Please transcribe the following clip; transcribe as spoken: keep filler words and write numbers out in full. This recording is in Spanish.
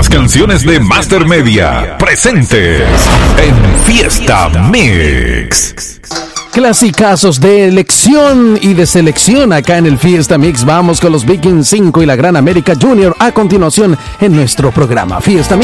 las canciones de Master Media, presentes en Fiesta Mix. Clasicazos de elección y de selección acá en el Fiesta Mix. Vamos con los Vikings cinco y la Gran América Junior a continuación en nuestro programa Fiesta Mix.